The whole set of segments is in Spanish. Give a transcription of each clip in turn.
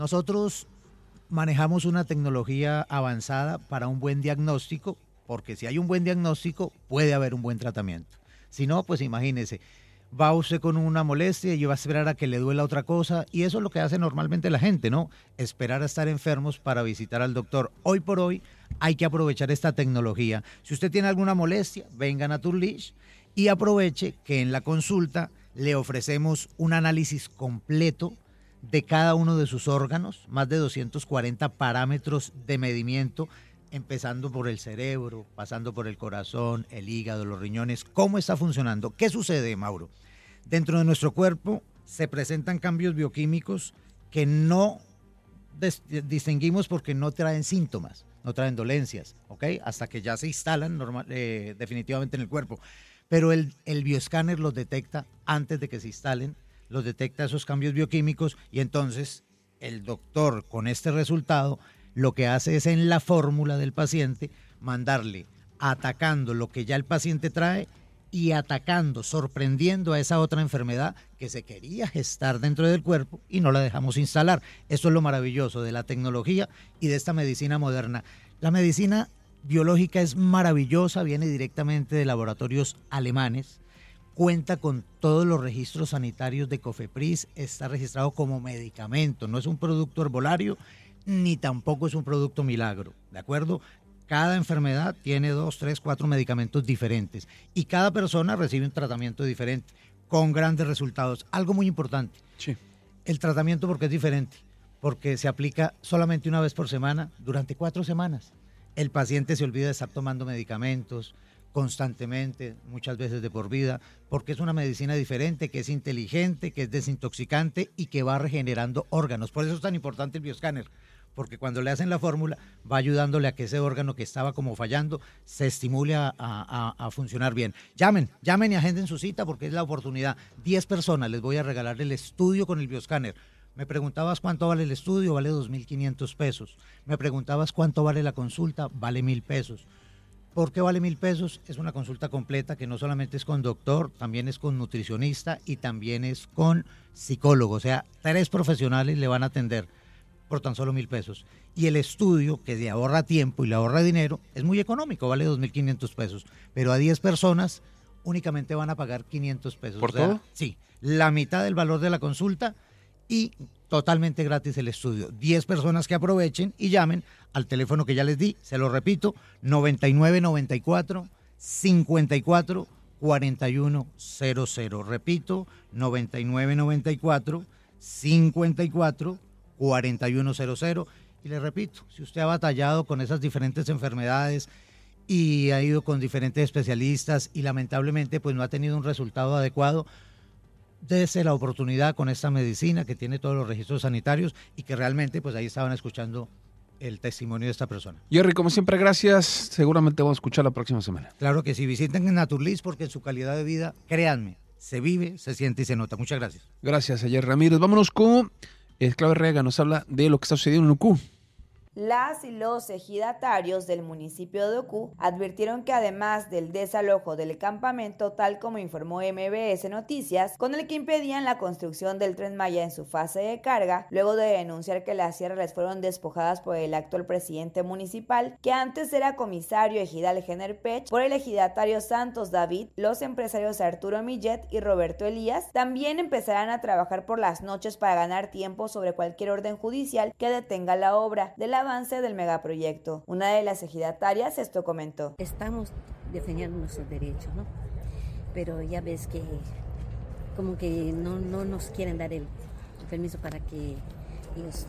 Nosotros manejamos una tecnología avanzada para un buen diagnóstico, porque si hay un buen diagnóstico, puede haber un buen tratamiento. Si no, pues imagínese, va usted con una molestia y va a esperar a que le duela otra cosa, y eso es lo que hace normalmente la gente, ¿no? Esperar a estar enfermos para visitar al doctor. Hoy por hoy hay que aprovechar esta tecnología. Si usted tiene alguna molestia, venga a Naturlish y aproveche que en la consulta le ofrecemos un análisis completo de cada uno de sus órganos, más de 240 parámetros de medimiento, empezando por el cerebro, pasando por el corazón, el hígado, los riñones. ¿Cómo está funcionando? ¿Qué sucede, Mauro? Dentro de nuestro cuerpo se presentan cambios bioquímicos que no distinguimos porque no traen síntomas, no traen dolencias, ¿ok? Hasta que ya se instalan definitivamente en el cuerpo. Pero el bioescáner los detecta antes de que se instalen, los detecta esos cambios bioquímicos, y entonces el doctor con este resultado lo que hace es en la fórmula del paciente mandarle atacando lo que ya el paciente trae y atacando, sorprendiendo a esa otra enfermedad que se quería gestar dentro del cuerpo y no la dejamos instalar. Esto es lo maravilloso de la tecnología y de esta medicina moderna. La medicina biológica es maravillosa, viene directamente de laboratorios alemanes, cuenta con todos los registros sanitarios de COFEPRIS, está registrado como medicamento, no es un producto herbolario ni tampoco es un producto milagro, ¿de acuerdo? Cada enfermedad tiene 2, 3, 4 medicamentos diferentes y cada persona recibe un tratamiento diferente con grandes resultados. Algo muy importante, sí. El tratamiento, porque es diferente, porque se aplica solamente una vez por semana durante 4 semanas. El paciente se olvida de estar tomando medicamentos constantemente, muchas veces de por vida, porque es una medicina diferente, que es inteligente, que es desintoxicante y que va regenerando órganos. Por eso es tan importante el bioescáner, porque cuando le hacen la fórmula va ayudándole a que ese órgano que estaba como fallando se estimule a funcionar bien. Llamen y agenden su cita porque es la oportunidad. 10 personas les voy a regalar el estudio con el bioescáner. Me preguntabas cuánto vale el estudio, vale 2.500 pesos. Me preguntabas cuánto vale la consulta, vale 1.000 pesos. ¿Por qué vale 1.000 pesos? Es una consulta completa que no solamente es con doctor, también es con nutricionista y también es con psicólogo. O sea, 3 profesionales le van a atender por tan solo 1.000 pesos. Y el estudio, que le ahorra tiempo y le ahorra dinero, es muy económico, vale 2.500 pesos. Pero a 10 personas únicamente van a pagar 500 pesos. ¿Por todo? Sí, la mitad del valor de la consulta y totalmente gratis el estudio. 10 personas que aprovechen y llamen al teléfono que ya les di, se lo repito, 9994 54 4100. Repito, 9994 54 4100. Y le repito, si usted ha batallado con esas diferentes enfermedades y ha ido con diferentes especialistas y lamentablemente pues no ha tenido un resultado adecuado, dése la oportunidad con esta medicina que tiene todos los registros sanitarios y que realmente pues ahí estaban escuchando el testimonio de esta persona. Jerry, como siempre, gracias. Seguramente vamos a escuchar la próxima semana. Claro que sí, visiten en Naturlish porque en su calidad de vida, créanme, se vive, se siente y se nota. Muchas gracias. Gracias a Jerry Ramírez. Vámonos con Claudia Rega, nos habla de lo que está sucediendo en Ucú. Las y los ejidatarios del municipio de Ucú advirtieron que además del desalojo del campamento, tal como informó MBS Noticias, con el que impedían la construcción del Tren Maya en su fase de carga, luego de denunciar que las tierras les fueron despojadas por el actual presidente municipal, que antes era comisario ejidal Generpech, por el ejidatario Santos David, los empresarios Arturo Millet y Roberto Elías, también empezarán a trabajar por las noches para ganar tiempo sobre cualquier orden judicial que detenga la obra del avance del megaproyecto. Una de las ejidatarias esto comentó. Estamos defendiendo nuestros derechos, ¿no? Pero ya ves que como que no nos quieren dar el permiso para que ellos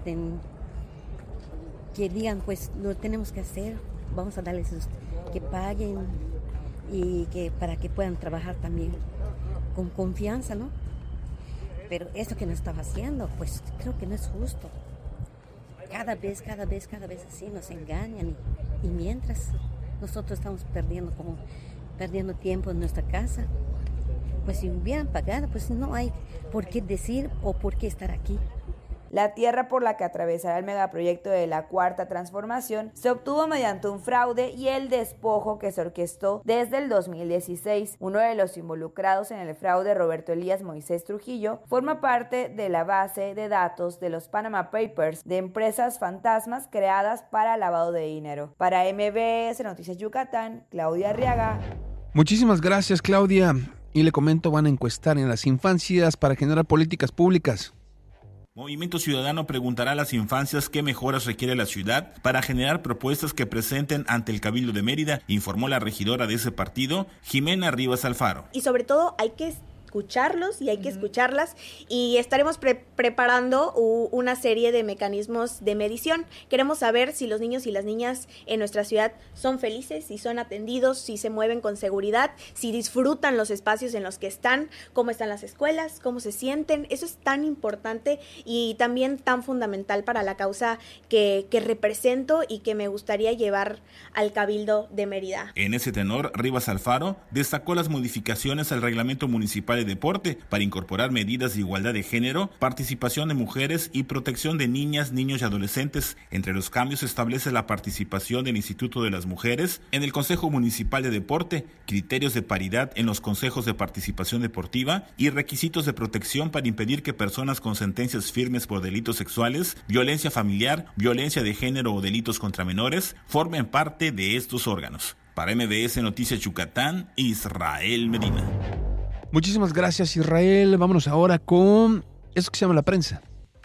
que digan, pues lo tenemos que hacer, vamos a darles que paguen y que para que puedan trabajar también con confianza, ¿no? Pero esto que nos estaba haciendo, pues creo que no es justo. Cada vez así nos engañan y mientras nosotros estamos perdiendo tiempo en nuestra casa, pues si hubieran pagado, pues no hay por qué decir o por qué estar aquí. La tierra por la que atravesará el megaproyecto de la Cuarta Transformación se obtuvo mediante un fraude y el despojo que se orquestó desde el 2016. Uno de los involucrados en el fraude, Roberto Elías Moisés Trujillo, forma parte de la base de datos de los Panama Papers de empresas fantasmas creadas para lavado de dinero. Para MBS Noticias Yucatán, Claudia Arriaga. Muchísimas gracias, Claudia. Y le comento, van a encuestar en las infancias para generar políticas públicas. Movimiento Ciudadano preguntará a las infancias qué mejoras requiere la ciudad para generar propuestas que presenten ante el Cabildo de Mérida, informó la regidora de ese partido, Jimena Rivas Alfaro. Y sobre todo hay que escucharlos y hay que escucharlas, y estaremos preparando una serie de mecanismos de medición. Queremos saber si los niños y las niñas en nuestra ciudad son felices, si son atendidos, si se mueven con seguridad, si disfrutan los espacios en los que están, cómo están las escuelas, cómo se sienten. Eso es tan importante y también tan fundamental para la causa que represento y que me gustaría llevar al Cabildo de Mérida. En ese tenor, Rivas Alfaro destacó las modificaciones al reglamento municipal de deporte para incorporar medidas de igualdad de género, participación de mujeres y protección de niñas, niños y adolescentes. Entre los cambios se establece la participación del Instituto de las Mujeres en el Consejo Municipal de Deporte, criterios de paridad en los consejos de participación deportiva y requisitos de protección para impedir que personas con sentencias firmes por delitos sexuales, violencia familiar, violencia de género o delitos contra menores formen parte de estos órganos. Para MBS Noticias Yucatán, Israel Medina. Muchísimas gracias, Israel. Vámonos ahora con eso que se llama la prensa.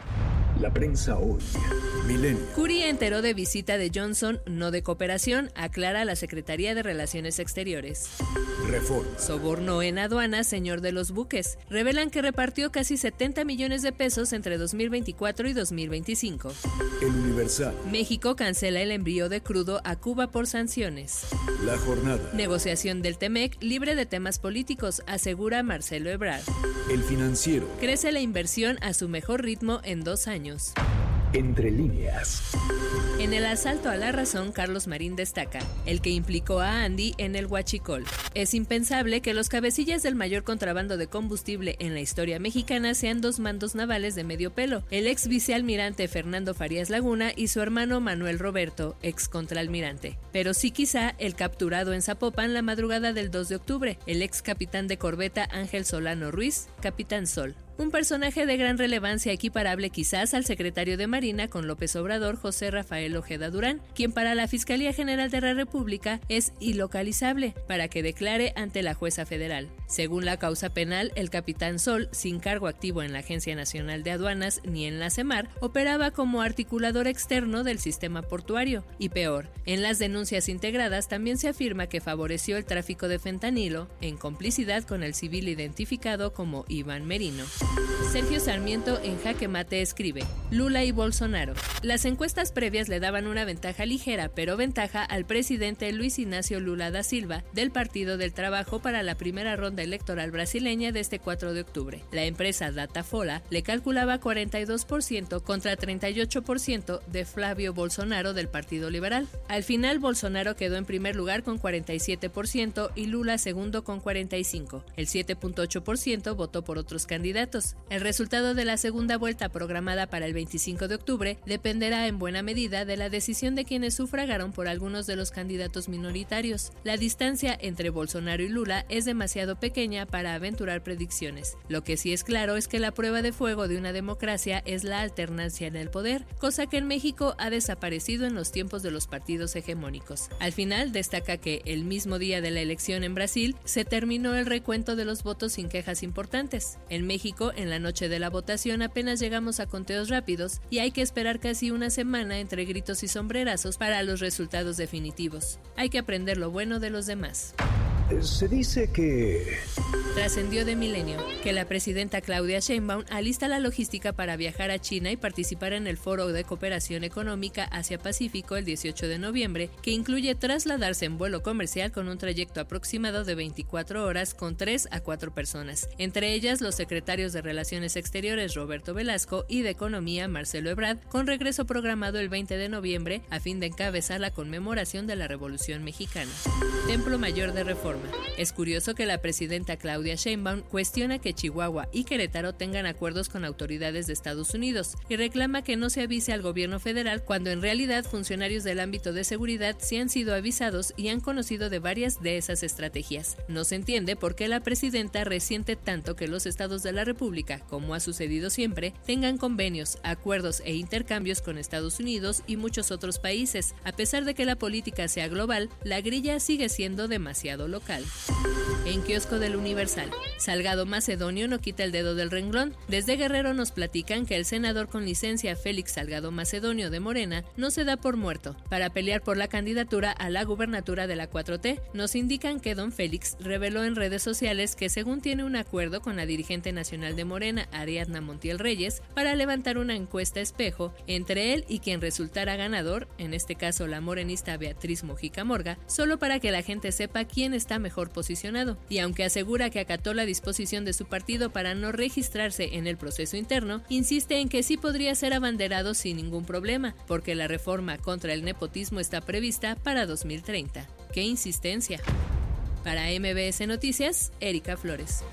La prensa hoy. Milenio. Curia enteró de visita de Johnson, no de cooperación, aclara la Secretaría de Relaciones Exteriores. Reforma. Sobornó en aduanas, señor de los buques. Revelan que repartió casi 70 millones de pesos entre 2024 y 2025. El Universal. México cancela el envío de crudo a Cuba por sanciones. La jornada. Negociación del TEMEC libre de temas políticos, asegura Marcelo Ebrard. El Financiero. Crece la inversión a su mejor ritmo en 2 años. Entre líneas. En el asalto a la razón, Carlos Marín destaca, el que implicó a Andy en el huachicol. Es impensable que los cabecillas del mayor contrabando de combustible en la historia mexicana sean 2 mandos navales de medio pelo, el ex vicealmirante Fernando Farías Laguna y su hermano Manuel Roberto, ex contraalmirante. Pero sí quizá el capturado en Zapopan la madrugada del 2 de octubre, el ex capitán de corbeta Ángel Solano Ruiz, Capitán Sol. Un personaje de gran relevancia equiparable quizás al secretario de Marina con López Obrador, José Rafael Ojeda Durán, quien para la Fiscalía General de la República es ilocalizable para que declare ante la jueza federal. Según la causa penal, el capitán Sol, sin cargo activo en la Agencia Nacional de Aduanas ni en la CEMAR, operaba como articulador externo del sistema portuario. Y peor, en las denuncias integradas también se afirma que favoreció el tráfico de fentanilo en complicidad con el civil identificado como Iván Merino. Sergio Sarmiento en Jaque Mate escribe: Lula y Bolsonaro. Las encuestas previas le daban una ventaja ligera, pero ventaja al presidente Luis Ignacio Lula da Silva del Partido del Trabajo para la primera ronda electoral brasileña de este 4 de octubre. La empresa Datafolha le calculaba 42% contra 38% de Flavio Bolsonaro del Partido Liberal. Al final, Bolsonaro quedó en primer lugar con 47% y Lula segundo con 45%. El 7.8% votó por otros candidatos. El resultado de la segunda vuelta programada para el 25 de octubre dependerá en buena medida de la decisión de quienes sufragaron por algunos de los candidatos minoritarios. La distancia entre Bolsonaro y Lula es demasiado pequeña para aventurar predicciones. Lo que sí es claro es que la prueba de fuego de una democracia es la alternancia en el poder, cosa que en México ha desaparecido en los tiempos de los partidos hegemónicos. Al final, destaca que el mismo día de la elección en Brasil se terminó el recuento de los votos sin quejas importantes. En México, en la noche de la votación apenas llegamos a conteos rápidos y hay que esperar casi una semana entre gritos y sombrerazos para los resultados definitivos. Hay que aprender lo bueno de los demás. Se dice que... Trascendió de Milenio que la presidenta Claudia Sheinbaum alista la logística para viajar a China y participar en el Foro de Cooperación Económica Asia-Pacífico el 18 de noviembre, que incluye trasladarse en vuelo comercial con un trayecto aproximado de 24 horas con 3 a 4 personas, entre ellas los secretarios de Relaciones Exteriores Roberto Velasco y de Economía Marcelo Ebrard, con regreso programado el 20 de noviembre a fin de encabezar la conmemoración de la Revolución Mexicana. Templo Mayor de Reforma. tema. Es curioso que la presidenta Claudia Sheinbaum cuestiona que Chihuahua y Querétaro tengan acuerdos con autoridades de Estados Unidos y reclama que no se avise al gobierno federal cuando en realidad funcionarios del ámbito de seguridad sí han sido avisados y han conocido de varias de esas estrategias. No se entiende por qué la presidenta resiente tanto que los estados de la República, como ha sucedido siempre, tengan convenios, acuerdos e intercambios con Estados Unidos y muchos otros países. A pesar de que la política sea global, la grilla sigue siendo demasiado local. En kiosco del Universal, Salgado Macedonio no quita el dedo del renglón. Desde Guerrero nos platican que el senador con licencia Félix Salgado Macedonio de Morena no se da por muerto para pelear por la candidatura a la gubernatura de la 4T. Nos indican que don Félix reveló en redes sociales que según tiene un acuerdo con la dirigente nacional de Morena, Ariadna Montiel Reyes, para levantar una encuesta espejo entre él y quien resultara ganador, en este caso la morenista Beatriz Mojica Morga, solo para que la gente sepa quién está mejor posicionado. Y aunque asegura que acató la disposición de su partido para no registrarse en el proceso interno, insiste en que sí podría ser abanderado sin ningún problema, porque la reforma contra el nepotismo está prevista para 2030. ¡Qué insistencia! Para MBS Noticias, Erika Flores.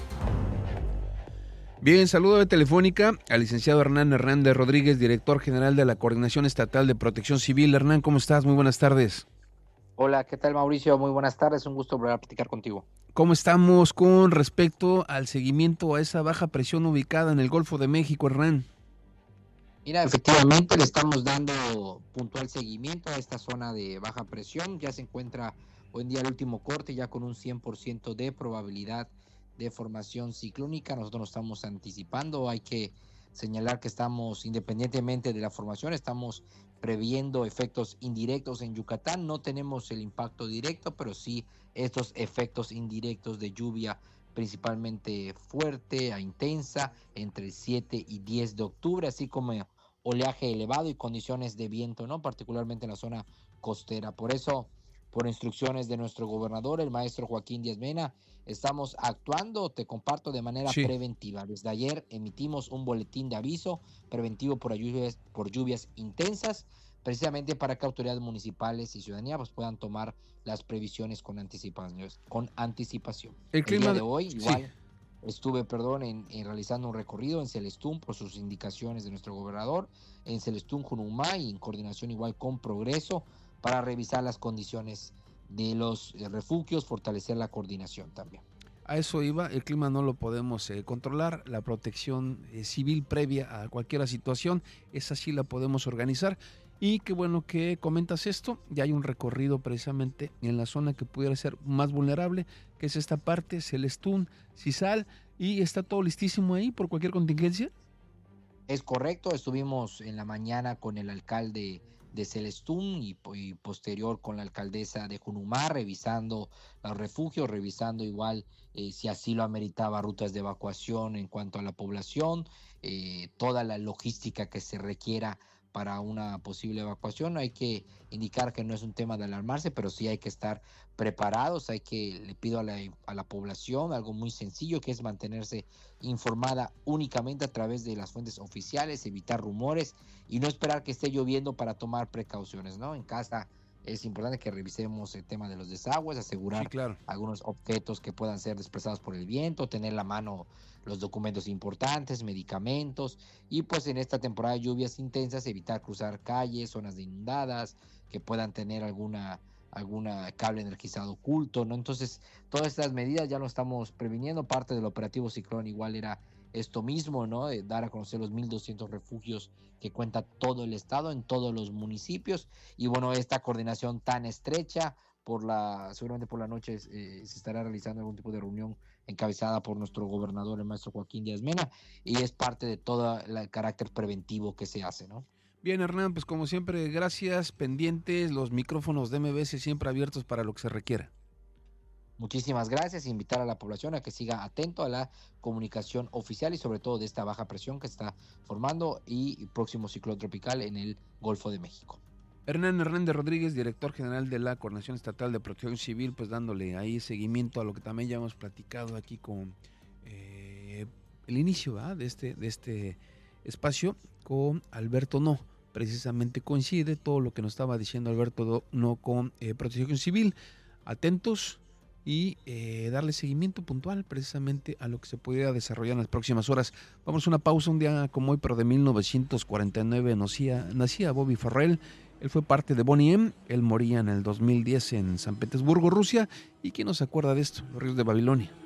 Bien, saludo de telefónica al licenciado Hernán Hernández Rodríguez, director general de la Coordinación Estatal de Protección Civil. Hernán, ¿cómo estás? Muy buenas tardes. Hola, ¿qué tal, Mauricio? Muy buenas tardes, un gusto volver a platicar contigo. ¿Cómo estamos con respecto al seguimiento a esa baja presión ubicada en el Golfo de México, Hernán? Mira, efectivamente le estamos dando puntual seguimiento a esta zona de baja presión. Ya se encuentra hoy en día el último corte, ya con un 100% de probabilidad de formación ciclónica. Nosotros nos estamos anticipando. Hay que señalar que estamos, independientemente de la formación, estamos previendo efectos indirectos en Yucatán. No tenemos el impacto directo, pero sí estos efectos indirectos de lluvia principalmente fuerte a intensa entre el 7 y 10 de octubre, así como oleaje elevado y condiciones de viento, ¿no? Particularmente en la zona costera. Por eso, por instrucciones de nuestro gobernador, el maestro Joaquín Díaz Mena, estamos actuando, te comparto, de manera preventiva. Desde ayer emitimos un boletín de aviso preventivo por lluvias intensas, precisamente para que autoridades municipales y ciudadanía pues, puedan tomar las previsiones con anticipación. El día de hoy, igual, estuve, realizando un recorrido en Celestún por sus indicaciones de nuestro gobernador, en Celestún, Junumay, y en coordinación igual con Progreso, para revisar las condiciones de los refugios, fortalecer la coordinación también. A eso iba, el clima no lo podemos controlar, la protección civil previa a cualquier situación, esa sí la podemos organizar. Y qué bueno que comentas esto, ya hay un recorrido precisamente en la zona que pudiera ser más vulnerable, que es esta parte, Celestún, Cisal, y está todo listísimo ahí por cualquier contingencia. Es correcto, estuvimos en la mañana con el alcalde de Celestún y posterior con la alcaldesa de Junumá, revisando los refugios, revisando igual si así lo ameritaba rutas de evacuación en cuanto a la población, toda la logística que se requiera para una posible evacuación. Hay que indicar que no es un tema de alarmarse, pero sí hay que estar preparados. Le pido a la población algo muy sencillo, que es mantenerse informada únicamente a través de las fuentes oficiales, evitar rumores y no esperar que esté lloviendo para tomar precauciones, ¿no? En casa es importante que revisemos el tema de los desagües, asegurar algunos objetos que puedan ser desplazados por el viento, tener a la mano los documentos importantes, medicamentos, y pues en esta temporada de lluvias intensas evitar cruzar calles, zonas inundadas, que puedan tener alguna cable energizado oculto, ¿no? Entonces, todas estas medidas ya lo estamos previniendo. Parte del operativo Ciclón igual era esto mismo, ¿no? Dar a conocer los 1,200 refugios que cuenta todo el estado, en todos los municipios, y bueno, esta coordinación tan estrecha, seguramente por la noche se estará realizando algún tipo de reunión encabezada por nuestro gobernador, el maestro Joaquín Díaz Mena, y es parte de todo el carácter preventivo que se hace, ¿no? Bien, Hernán, pues como siempre, gracias, pendientes, los micrófonos de MBS siempre abiertos para lo que se requiera. Muchísimas gracias, invitar a la población a que siga atento a la comunicación oficial y sobre todo de esta baja presión que está formando y próximo ciclón tropical en el Golfo de México. Hernán Hernández Rodríguez, director general de la Coordinación Estatal de Protección Civil, pues dándole ahí seguimiento a lo que también ya hemos platicado aquí con el inicio de este espacio con Alberto No. Precisamente coincide todo lo que nos estaba diciendo Alberto No con Protección Civil. Atentos, y darle seguimiento puntual precisamente a lo que se pudiera desarrollar en las próximas horas. Vamos a una pausa. Un día como hoy, pero de 1949 nacía Bobby Farrell. Él fue parte de Boney M. Él moría en el 2010 en San Petersburgo, Rusia. ¿Y quién nos acuerda de esto? Los Ríos de Babilonia.